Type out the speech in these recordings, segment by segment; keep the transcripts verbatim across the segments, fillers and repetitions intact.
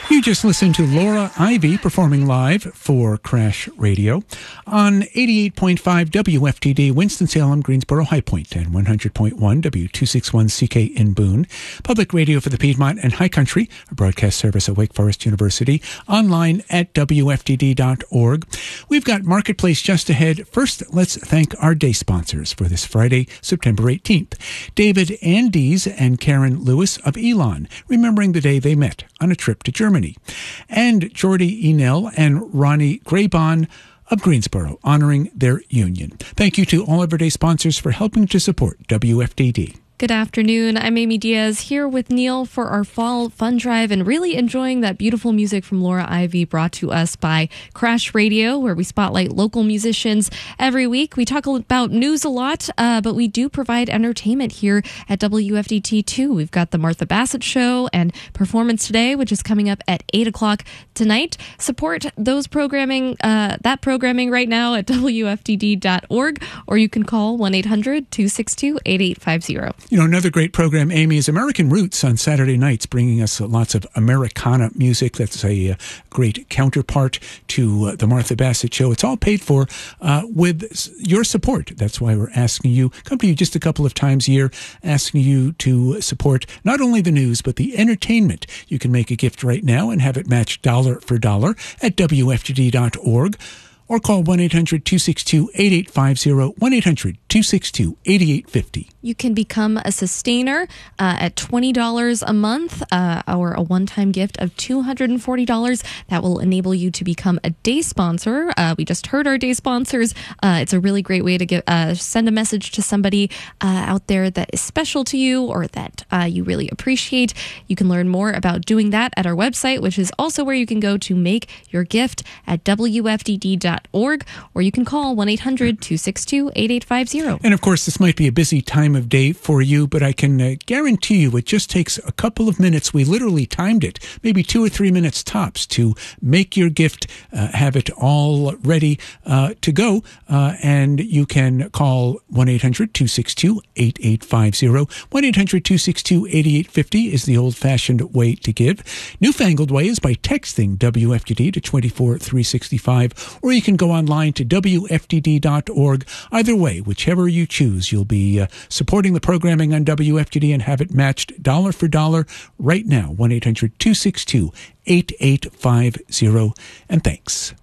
You just listened to Laura Ivy performing live for Crash Radio on eighty-eight point five W F T D, Winston-Salem, Greensboro, High Point, and one hundred point one W two sixty-one C K in Boone. Public radio for the Piedmont and High Country, a broadcast service at Wake Forest University, online at W F T D dot org. We've got Marketplace just ahead. First, let's thank our day sponsors for this Friday, September eighteenth. David Andes and Karen Lewis of Elon, remembering the day they met on a trip to Germany. And Jordy Enel and Ronnie Graybon of Greensboro, honoring their union. Thank you to all of our day sponsors for helping to support W F D D. Good afternoon. I'm Amy Diaz here with Neil for our fall fun drive and really enjoying that beautiful music from Laura Ivy brought to us by Crash Radio, where we spotlight local musicians every week. We talk about news a lot, uh, but we do provide entertainment here at W F D T too. We've got the Martha Bassett Show and Performance Today, which is coming up at eight o'clock tonight. Support those programming, uh, that programming right now at W F D D dot org, or you can call one eight hundred two six two eight eight five zero. You know, another great program, Amy, is American Roots on Saturday nights, bringing us lots of Americana music. That's a uh, great counterpart to uh, the Martha Bassett Show. It's all paid for uh, with your support. That's why we're asking you, come to you just a couple of times a year, asking you to support not only the news, but the entertainment. You can make a gift right now and have it matched dollar for dollar at W F T D dot org. Or call one eight hundred two six two eight eight five zero, one eight hundred two six two eight eight five zero. You can become a sustainer uh, at twenty dollars a month, uh, or a one-time gift of two hundred forty dollars. That will enable you to become a day sponsor. Uh, we just heard our day sponsors. Uh, it's a really great way to get, uh, send a message to somebody uh, out there that is special to you or that uh, you really appreciate. You can learn more about doing that at our website, which is also where you can go to make your gift at W F D D dot org, or you can call one eight hundred two six two eight eight five zero. And of course, this might be a busy time of day for you, but I can uh, guarantee you it just takes a couple of minutes. We literally timed it, maybe two or three minutes tops, to make your gift, uh, have it all ready uh, to go. Uh, and you can call one eight hundred two six two eight eight five zero. one eight hundred two six two eight eight five zero is the old-fashioned way to give. Newfangled way is by texting W F T D to two four three six five, or you can go online to W F T D dot org. Either way, whichever you choose, you'll be uh, supporting the programming on W F T D and have it matched dollar for dollar right now. one eight hundred two six two eight eight five zero. And thanks.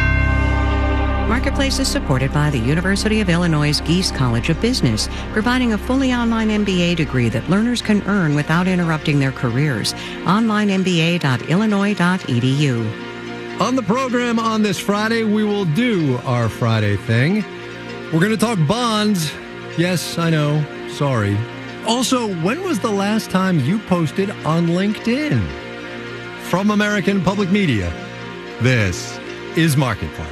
Marketplace is supported by the University of Illinois Geese College of Business, providing a fully online M B A degree that learners can earn without interrupting their careers. online M B A dot illinois dot e d u. On the program on this Friday, we will do our Friday thing. We're going to talk bonds. Yes, I know. Sorry. Also, when was the last time you posted on LinkedIn? From American Public Media, this is Marketplace.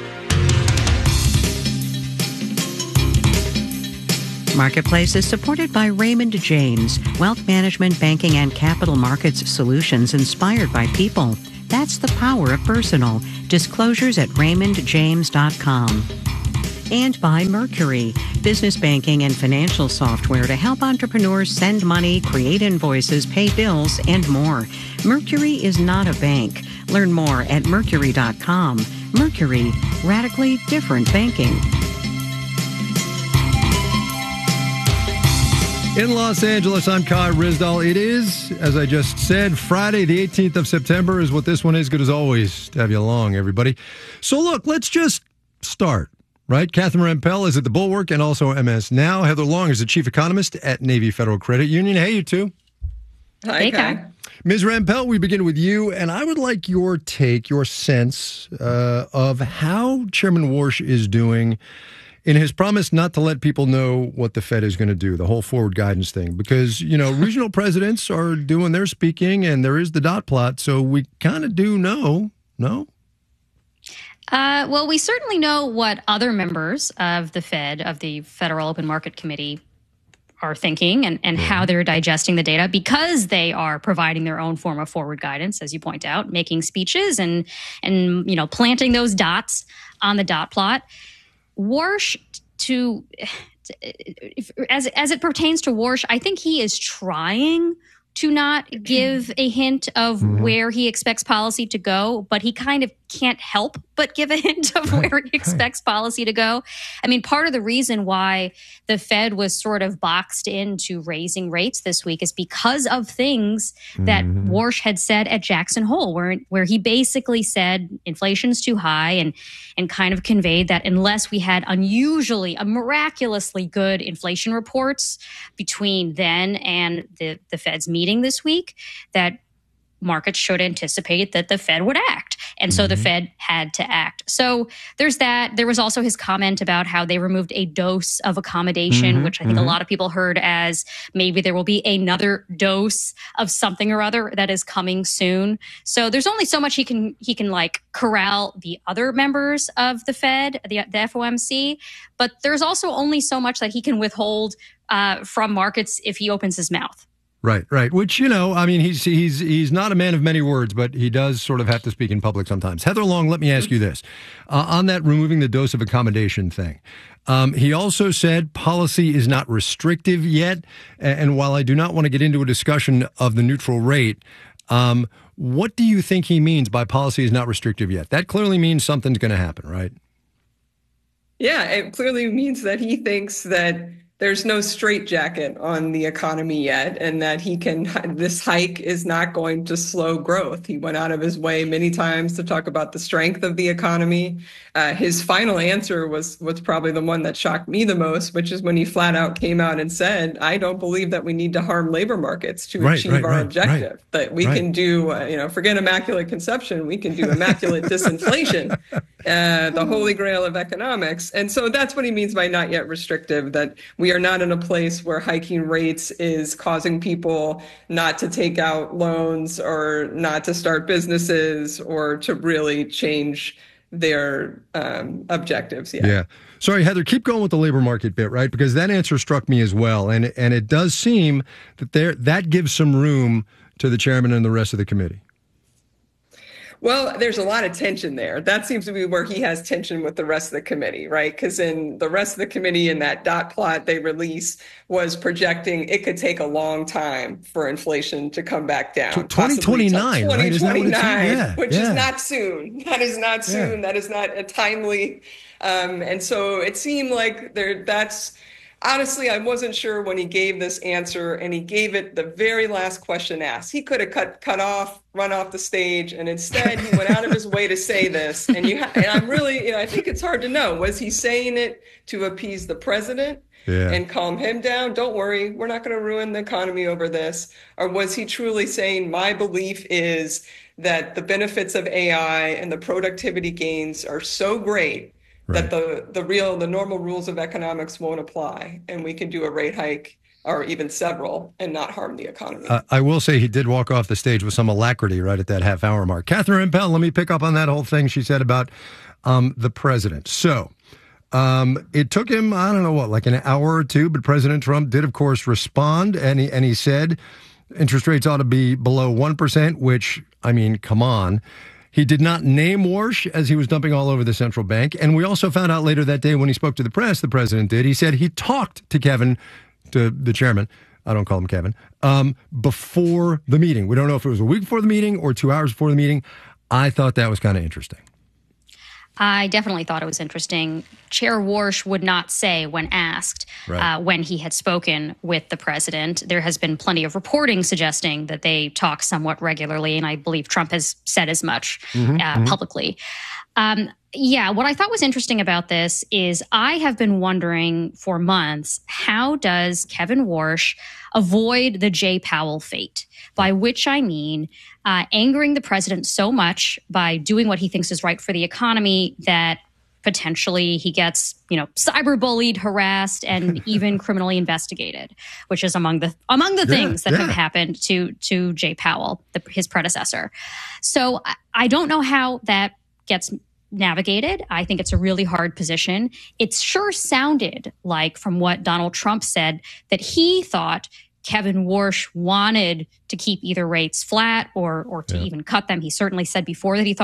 Marketplace is supported by Raymond James, wealth management, banking, and capital markets solutions inspired by people. That's the power of personal. Disclosures at raymond james dot com. And by Mercury, business banking and financial software to help entrepreneurs send money, create invoices, pay bills, and more. Mercury is not a bank. Learn more at mercury dot com. Mercury, radically different banking. In Los Angeles, I'm Kai Rizdal. It is, as I just said, Friday, the eighteenth of September is what this one is. Good as always to have you along, everybody. So look, let's just start, right? Catherine Rampell is at the Bulwark and also M S Now. Heather Long is the chief economist at Navy Federal Credit Union. Hey, you two. Hi, hey, Kai. Miz Rampell, we begin with you, and I would like your take, your sense uh, of how Chairman Warsh is doing in his promise not to let people know what the Fed is going to do, the whole forward guidance thing. Because, you know, regional presidents are doing their speaking, and there is the dot plot, so we kind of do know, no? Uh, well, we certainly know what other members of the Fed, of the Federal Open Market Committee, are thinking and, and how they're digesting the data, because they are providing their own form of forward guidance, as you point out, making speeches and, and you know, planting those dots on the dot plot. Warsh, to, to as as it pertains to Warsh, I think he is trying to not give a hint of mm-hmm. where he expects policy to go, but he kind of can't help but give a hint of where he expects policy to go. I mean, part of the reason why the Fed was sort of boxed into raising rates this week is because of things that mm-hmm. Warsh had said at Jackson Hole, where where he basically said inflation's too high and and kind of conveyed that unless we had unusually, uh, miraculously good inflation reports between then and the, the Fed's meeting this week, that markets should anticipate that the Fed would act. And so mm-hmm. the Fed had to act. So there's that. There was also his comment about how they removed a dose of accommodation, mm-hmm. which I think mm-hmm. a lot of people heard as maybe there will be another dose of something or other that is coming soon. So there's only so much he can, he can like corral the other members of the Fed, the, the F O M C, but there's also only so much that he can withhold uh, from markets if he opens his mouth. Right, right. Which, you know, I mean, he's he's he's not a man of many words, but he does sort of have to speak in public sometimes. Heather Long, let me ask you this. Uh, on that removing the dose of accommodation thing, um, he also said policy is not restrictive yet. And, and while I do not want to get into a discussion of the neutral rate, um, what do you think he means by policy is not restrictive yet? That clearly means something's going to happen, right? Yeah, it clearly means that he thinks that there's no straitjacket on the economy yet, and that he can, this hike is not going to slow growth. He went out of his way many times to talk about the strength of the economy. Uh, his final answer was, was probably the one that shocked me the most, which is when he flat out came out and said, I don't believe that we need to harm labor markets to right, achieve right, our right, objective, right, that we right. can do, uh, you know, forget immaculate conception, we can do immaculate disinflation, uh, the holy grail of economics. And so that's what he means by not yet restrictive, that we are not in a place where hiking rates is causing people not to take out loans or not to start businesses or to really change their um, objectives yet. Yeah. Sorry, Heather, keep going with the labor market bit, right? Because that answer struck me as well. And, and it does seem that there that gives some room to the chairman and the rest of the committee. Well, there's a lot of tension there. That seems to be where he has tension with the rest of the committee, right? Because in the rest of the committee, in that dot plot they release, was projecting it could take a long time for inflation to come back down. twenty twenty-nine, twenty twenty-nine, right? yeah, which yeah. is not soon. That is not soon. Yeah. That is not a timely. Um, and so it seemed like there. That's. Honestly, I wasn't sure when he gave this answer, and he gave it the very last question asked. He could have cut cut off, run off the stage, and instead he went out of his way to say this. And you ha- and I'm really, you know, I think it's hard to know. Was he saying it to appease the president yeah. and calm him down? Don't worry, we're not going to ruin the economy over this. Or was he truly saying, my belief is that the benefits of A I and the productivity gains are so great Right. that the, the real, the normal rules of economics won't apply, and we can do a rate hike or even several and not harm the economy. Uh, I will say he did walk off the stage with some alacrity right at that half hour mark. Catherine Impel, let me pick up on that whole thing she said about um, the president. So um, it took him, I don't know what, like an hour or two, but President Trump did, of course, respond, and he, and he said interest rates ought to be below one percent, which, I mean, come on. He did not name Warsh as he was dumping all over the central bank. And we also found out later that day when he spoke to the press, the president did, he said he talked to Kevin, to the chairman, I don't call him Kevin, um, before the meeting. We don't know if it was a week before the meeting or two hours before the meeting. I thought that was kind of interesting. I definitely thought it was interesting. Chair Warsh would not say when asked right. uh, when he had spoken with the president. There has been plenty of reporting suggesting that they talk somewhat regularly, and I believe Trump has said as much mm-hmm, uh, mm-hmm. publicly. Um, yeah, what I thought was interesting about this is I have been wondering for months, how does Kevin Warsh avoid the Jay Powell fate? By which I mean uh, angering the president so much by doing what he thinks is right for the economy that potentially he gets, you know, cyberbullied, harassed, and even criminally investigated, which is among the among the yeah, things that yeah. have happened to to Jay Powell, the, his predecessor. So I, I don't know how that gets navigated. I think it's a really hard position. It sure sounded like, from what Donald Trump said, that he thought Kevin Warsh wanted to keep either rates flat or or to yeah. even cut them. He certainly said before that he thought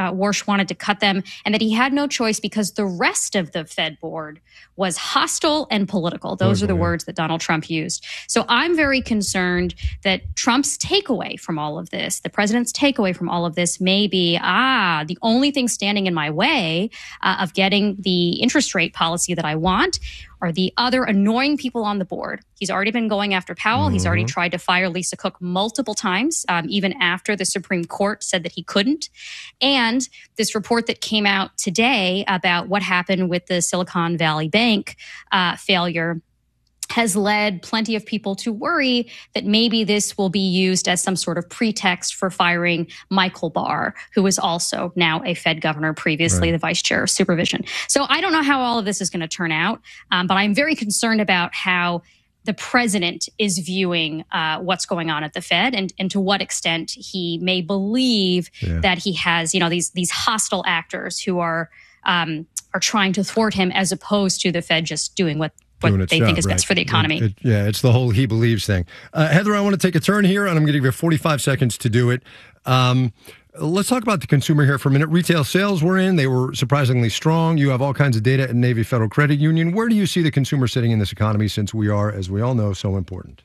uh, Warsh wanted to cut them and that he had no choice because the rest of the Fed board was hostile and political. Those oh, are the yeah. words that Donald Trump used. So I'm very concerned that Trump's takeaway from all of this, the president's takeaway from all of this may be, ah, the only thing standing in my way uh, of getting the interest rate policy that I want are the other annoying people on the board. He's already been going after Powell. Mm-hmm. He's already tried to fire Lisa Cook multiple times, um, even after the Supreme Court said that he couldn't. And this report that came out today about what happened with the Silicon Valley Bank uh, failure has led plenty of people to worry that maybe this will be used as some sort of pretext for firing Michael Barr, who is also now a Fed governor, previously right. the vice chair of supervision. So I don't know how all of this is going to turn out, um, but I'm very concerned about how the president is viewing uh, what's going on at the Fed and, and to what extent he may believe yeah. that he has, you know, these these hostile actors who are um, are trying to thwart him as opposed to the Fed just doing what what they job, think is right. best for the economy. It, it, yeah, it's the whole he believes thing. Uh, Heather, I want to take a turn here, and I'm going to give you forty-five seconds to do it. Um, let's talk about the consumer here for a minute. Retail sales were in. They were surprisingly strong. You have all kinds of data at Navy Federal Credit Union. Where do you see the consumer sitting in this economy since we are, as we all know, so important?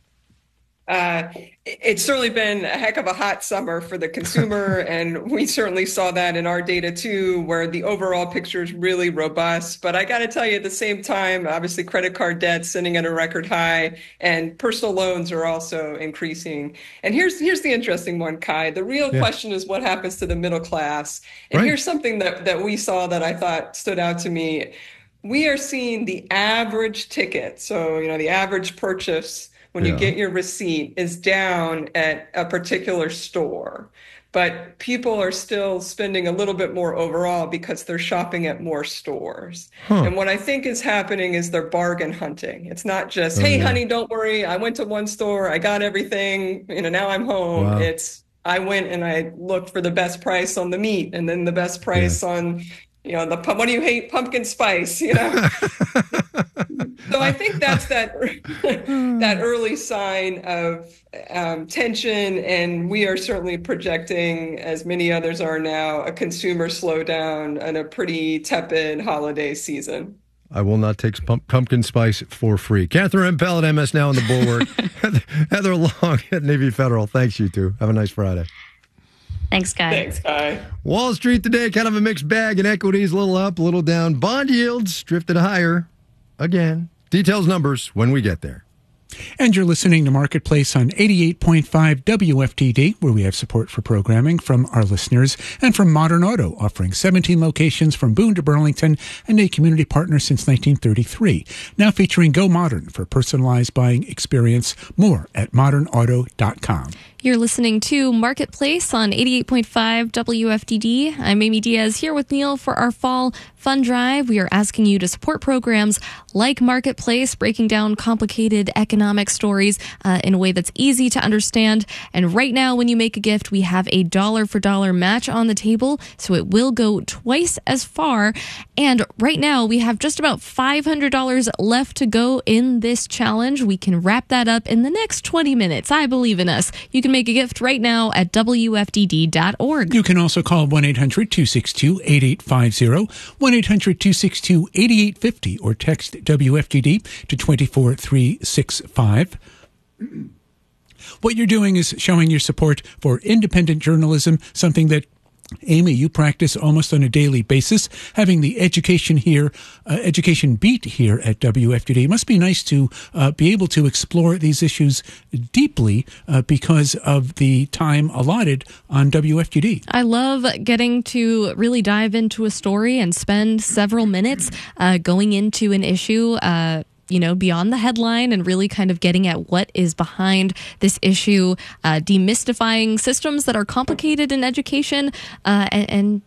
Uh, it's certainly been a heck of a hot summer for the consumer, and we certainly saw that in our data too, where the overall picture is really robust. But I got to tell you, at the same time, obviously credit card debt sitting at a record high, and personal loans are also increasing. And here's here's the interesting one, Kai. The real yeah. question is what happens to the middle class. And right. here's something that that we saw that I thought stood out to me. We are seeing the average ticket, so you know the average purchase when yeah. you get your receipt is down at a particular store, but people are still spending a little bit more overall because they're shopping at more stores. Huh. And what I think is happening is they're bargain hunting. It's not just, hey, oh, yeah. honey, don't worry. I went to one store. I got everything. You know, now I'm home. Wow. It's I went and I looked for the best price on the meat and then the best price yeah. on, you know, the what do you hate? Pumpkin spice, you know? So I think that's that that early sign of um, tension, and we are certainly projecting, as many others are now, a consumer slowdown and a pretty tepid holiday season. I will not take pump, pumpkin spice for free. Catherine Empell at M S Now in the Bulwark. Heather, Heather Long at Navy Federal. Thanks, you two. Have a nice Friday. Thanks, Guy. Thanks, Guy. Wall Street today, kind of a mixed bag. In equities, a little up, a little down. Bond yields drifted higher again. Details, numbers when we get there. And you're listening to Marketplace on eighty-eight point five W F T D, where we have support for programming from our listeners, and from Modern Auto, offering seventeen locations from Boone to Burlington and a community partner since nineteen thirty-three. Now featuring Go Modern for personalized buying experience. More at modern auto dot com. You're listening to Marketplace on eighty-eight point five W F D D. I'm Amy Diaz here with Neil for our fall fund drive. We are asking you to support programs like Marketplace, breaking down complicated economic stories uh, in a way that's easy to understand. And right now, when you make a gift, we have a dollar for dollar match on the table, so it will go twice as far. And right now, we have just about five hundred dollars left to go in this challenge. We can wrap that up in the next twenty minutes. I believe in us. You can make a gift right now at W F D D dot org. You can also call one eight hundred two six two eight eight five zero, one eight hundred two six two eight eight five zero, or text W F D D to two four three six five. What you're doing is showing your support for independent journalism, something that Amy, you practice almost on a daily basis. Having the education here, uh, education beat here at W F D D, it must be nice to uh, be able to explore these issues deeply uh, because of the time allotted on W F D D. I love getting to really dive into a story and spend several minutes uh, going into an issue uh you know, beyond the headline and really kind of getting at what is behind this issue, uh, demystifying systems that are complicated in education, uh, and, and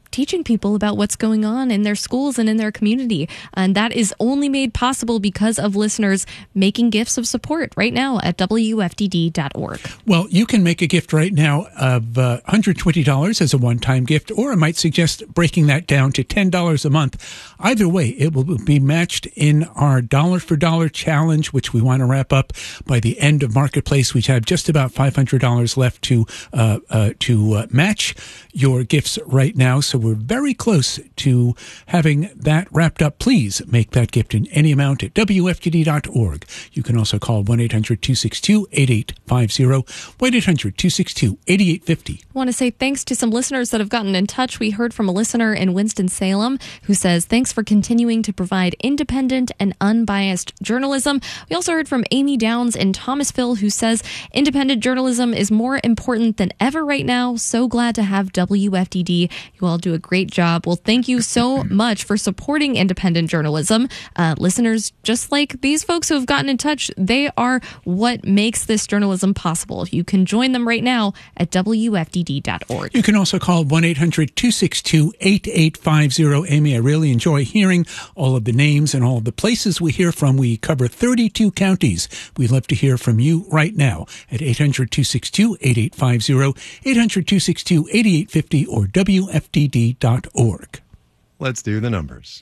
teaching people about what's going on in their schools and in their community. And that is only made possible because of listeners making gifts of support right now at W F D D dot org. Well, you can make a gift right now of uh, one hundred twenty dollars as a one-time gift, or I might suggest breaking that down to ten dollars a month. Either way, it will be matched in our dollar for dollar challenge, which we want to wrap up by the end of Marketplace. We have just about five hundred dollars left to uh, uh, to uh, match your gifts right now. So we're very close to having that wrapped up. Please make that gift in any amount at W F D D dot org. You can also call one eight hundred two six two eight eight five zero, one eight hundred two six two eight eight five zero. I want to say thanks to some listeners that have gotten in touch. We heard from a listener in Winston-Salem who says, thanks for continuing to provide independent and unbiased journalism. We also heard from Amy Downs in Thomasville who says, independent journalism is more important than ever right now. So glad to have W F D D. You all do a great job. Well, thank you so much for supporting independent journalism. Uh, listeners, just like these folks who have gotten in touch, they are what makes this journalism possible. You can join them right now at W F D D dot org. You can also call one eight hundred two six two eight eight five zero. Amy, I really enjoy hearing all of the names and all of the places we hear from. We cover thirty-two counties. We'd love to hear from you right now at eight hundred two six two eight eight five zero, eight hundred two six two eight eight five zero, or W F D D dot org. Let's do the numbers.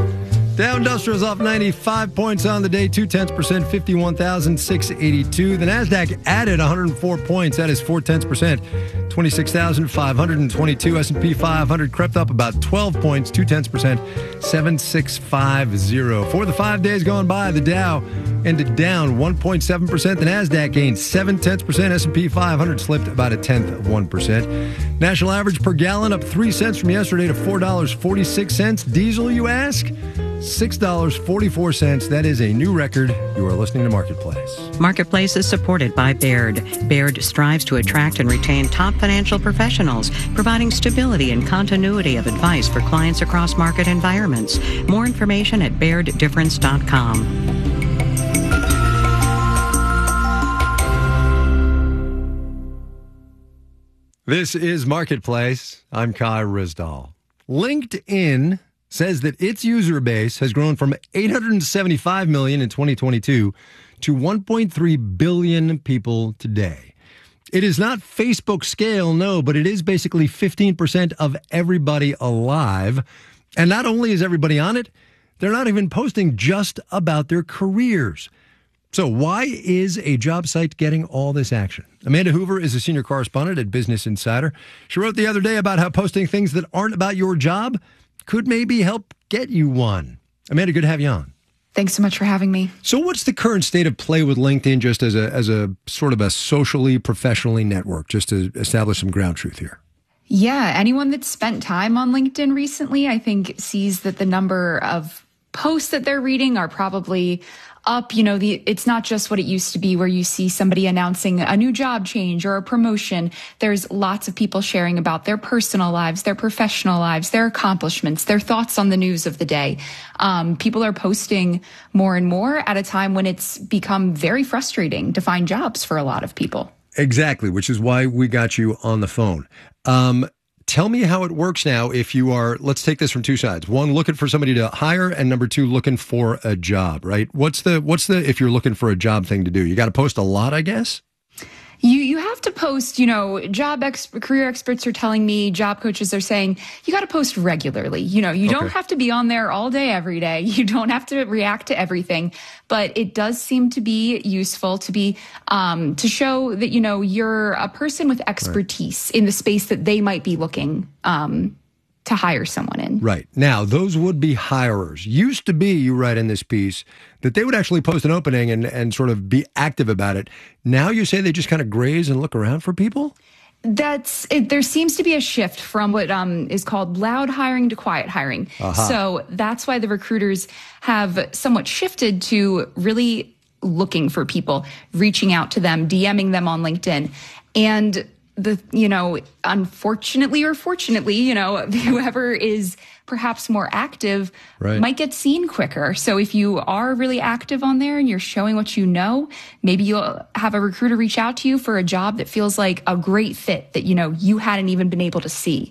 Dow Industrials off ninety-five points on the day, two tenths percent, fifty-one thousand six hundred eighty-two. The Nasdaq added one hundred four points, that is four tenths percent, twenty-six thousand five hundred twenty-two. S and P five hundred crept up about twelve points, two tenths percent, seven six five zero. For the five days gone by, the Dow ended down one point seven percent. The Nasdaq gained seven tenths percent. S and P five hundred slipped about a tenth of one percent. National average per gallon up three cents from yesterday to four dollars and forty-six cents. Diesel, you ask? six dollars and forty-four cents. That is a new record. You are listening to Marketplace. Marketplace is supported by Baird. Baird strives to attract and retain top financial professionals, providing stability and continuity of advice for clients across market environments. More information at baird difference dot com. This is Marketplace. I'm Kai Rizdal. LinkedIn says that its user base has grown from eight hundred seventy-five million in twenty twenty-two to one point three billion people today. It is not Facebook scale, no, but it is basically fifteen percent of everybody alive. And not only is everybody on it, they're not even posting just about their careers. So why is a job site getting all this action? Amanda Hoover is a senior correspondent at Business Insider. She wrote the other day about how posting things that aren't about your job could maybe help get you one. Amanda, good to have you on. Thanks so much for having me. So what's the current state of play with LinkedIn just as a as a sort of a socially, professionally network, just to establish some ground truth here? Yeah, anyone that's spent time on LinkedIn recently, I think, sees that the number of posts that they're reading are probably up. You know, the it's not just what it used to be where you see somebody announcing a new job change or a promotion. There's lots of people sharing about their personal lives, their professional lives, their accomplishments, their thoughts on the news of the day. Um, people are posting more and more at a time when it's become very frustrating to find jobs for a lot of people. Exactly, which is why we got you on the phone. Um, Tell me how it works now if you are, let's take this from two sides. One, looking for somebody to hire, and number two, looking for a job, right? What's the, what's the, if you're looking for a job thing to do? You got to post a lot, I guess? You you have to post, you know, job ex- career experts are telling me, job coaches are saying, you got to post regularly. You know, you okay. don't have to be on there all day, every day. You don't have to react to everything. But it does seem to be useful to be, um, to show that, you know, you're a person with expertise right. in the space that they might be looking, um, to hire someone in. Right. Now, those would-be hirers used to be, you write in this piece, that they would actually post an opening and, and sort of be active about it. Now you say they just kind of graze and look around for people? That's it. There seems to be a shift from what um, is called loud hiring to quiet hiring. Uh-huh. So that's why the recruiters have somewhat shifted to really looking for people, reaching out to them, DMing them on LinkedIn. And the, you know, unfortunately or fortunately, you know, whoever is perhaps more active right. might get seen quicker. So if you are really active on there and you're showing what you know, maybe you'll have a recruiter reach out to you for a job that feels like a great fit that, you know, you hadn't even been able to see.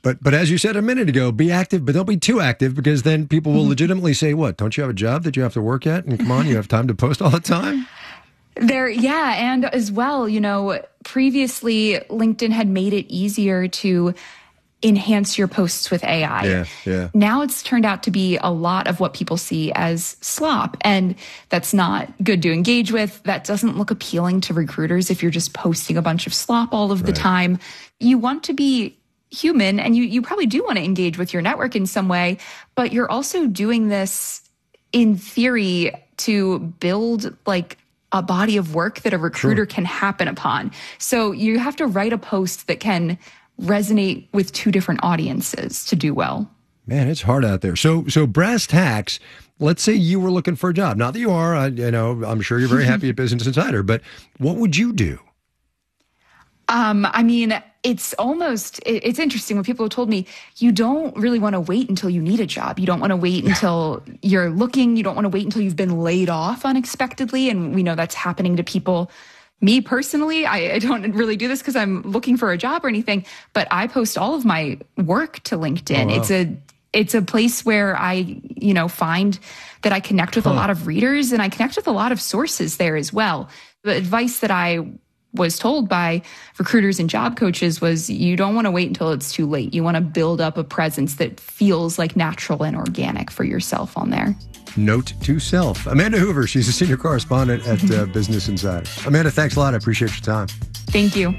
But but as you said a minute ago, be active, but don't be too active, because then people will legitimately say, what, don't you have a job that you have to work at? And come on, you have time to post all the time? There, yeah. And as well, you know, previously LinkedIn had made it easier to enhance your posts with A I. Yeah, yeah. Now it's turned out to be a lot of what people see as slop. And that's not good to engage with. That doesn't look appealing to recruiters if you're just posting a bunch of slop all of right. the time. You want to be human, and you, you probably do want to engage with your network in some way, but you're also doing this in theory to build like a body of work that a recruiter sure. can happen upon. So you have to write a post that can resonate with two different audiences to do well. Man, it's hard out there. So, so brass tacks, let's say you were looking for a job. Not that you are, I, you know, I'm sure you're very happy at Business Insider, but what would you do? Um, I mean, it's almost, it's interesting when people have told me, you don't really want to wait until you need a job. You don't want to wait until you're looking. You don't want to wait until you've been laid off unexpectedly. And we know that's happening to people. Me personally, I, I don't really do this because I'm looking for a job or anything, but I post all of my work to LinkedIn. Oh, wow. It's a, it's a place where I, you know, find that I connect with huh. a lot of readers, and I connect with a lot of sources there as well. The advice that I was told by recruiters and job coaches was you don't want to wait until it's too late. You want to build up a presence that feels like natural and organic for yourself on there. Note to self. Amanda Hoover, she's a senior correspondent at uh, Business Insider. Amanda, thanks a lot. I appreciate your time. Thank you.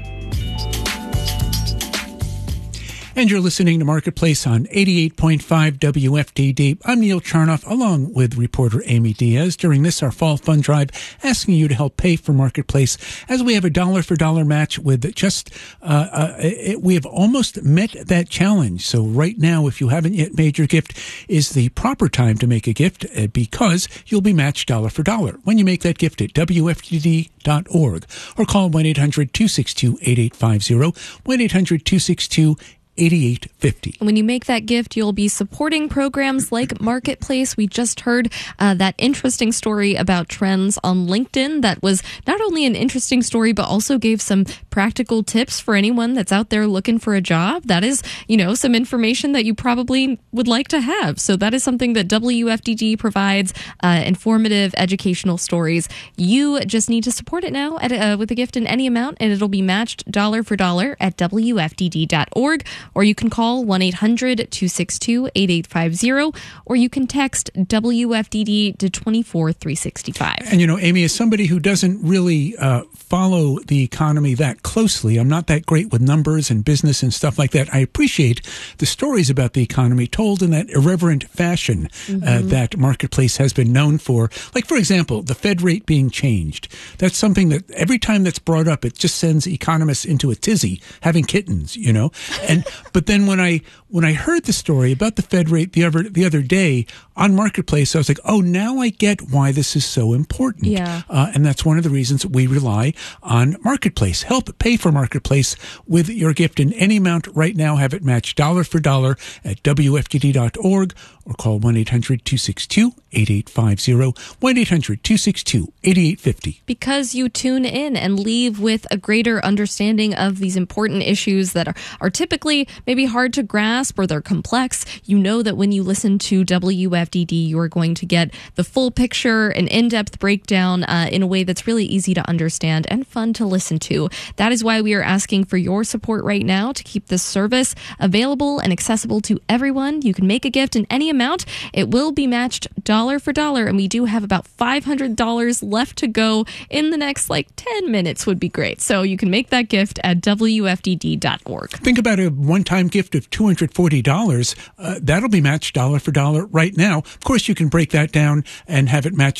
And you're listening to Marketplace on eighty-eight point five W F D D. I'm Neil Charnoff, along with reporter Amy Diaz. During this, our fall fund drive, asking you to help pay for Marketplace, as we have a dollar for dollar match with just, uh, uh it, we have almost met that challenge. So right now, if you haven't yet made your gift, is the proper time to make a gift, uh, because you'll be matched dollar for dollar when you make that gift at W F D D dot org, or call one eight hundred two six two eight eight five zero, one eight hundred two six two eighty-eight fifty. When you make that gift, you'll be supporting programs like Marketplace. We just heard uh, that interesting story about trends on LinkedIn that was not only an interesting story, but also gave some practical tips for anyone that's out there looking for a job. That is, you know, some information that you probably would like to have. So that is something that W F D D provides, uh, informative, educational stories. You just need to support it now at, uh, with a gift in any amount, and it'll be matched dollar for dollar at W F D D dot org. Or you can call one eight hundred two six two eight eight five zero, or you can text W F D D to two four three six five. And, you know, Amy, as somebody who doesn't really uh, follow the economy that closely, I'm not that great with numbers and business and stuff like that. I appreciate the stories about the economy told in that irreverent fashion mm-hmm. uh, that Marketplace has been known for. Like, for example, the Fed rate being changed. That's something that every time that's brought up, it just sends economists into a tizzy, having kittens, you know? And but then when I when I heard the story about the Fed rate the other the other day on Marketplace, I was like, oh, now I get why this is so important. Yeah. Uh, and that's one of the reasons we rely on Marketplace. Help pay for Marketplace with your gift in any amount right now. Have it matched dollar for dollar at W F D D dot org, or call one eight hundred two six two eight eight five zero, one eight hundred two six two eight eight five zero. Because you tune in and leave with a greater understanding of these important issues that are, are typically maybe hard to grasp, or they're complex. You know that when you listen to W F D D, you're going to get the full picture, an in-depth breakdown uh, in a way that's really easy to understand and fun to listen to. That is why we are asking for your support right now to keep this service available and accessible to everyone. You can make a gift in any amount. It will be matched dollar for dollar, and we do have about five hundred dollars left to go in the next like ten minutes would be great. So you can make that gift at W F D D dot org. Think about a one-time gift of two hundred forty dollars. Uh, that'll be matched dollar for dollar right now. Of course, you can break that down and have it matched